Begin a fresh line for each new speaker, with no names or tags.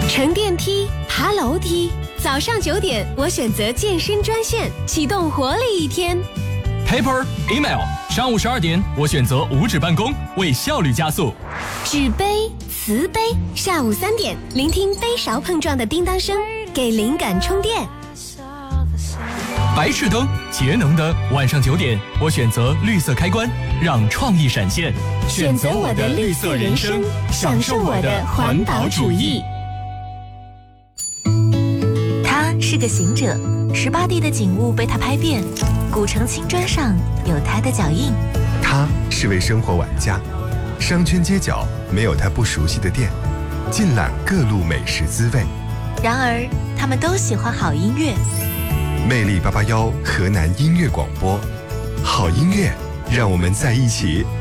乘电梯、爬楼梯。早上9点，我选择健身专线，启动活力一天。
Paper Email， 上午12点，我选择无纸办公，为效率加速。
纸杯、瓷杯，下午3点，聆听杯勺碰撞的叮当声，给灵感充电。
白炽灯，节能灯，晚上9点，我选择绿色开关，让创意闪现。
选择我的绿色人生，享受我的环保主义。
他是个行者，18地的景物被他拍遍，古城青砖上有他的脚印。
他是位生活玩家，商圈街角没有他不熟悉的店，尽览各路美食滋味。
然而，他们都喜欢好音乐。
魅力881河南音乐广播，好音乐，让我们在一起。